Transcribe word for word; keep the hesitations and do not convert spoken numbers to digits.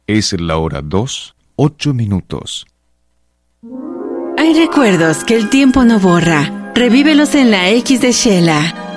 Es la hora dos, ocho minutos. Hay recuerdos que el tiempo no borra. Revívelos en la X de Shela.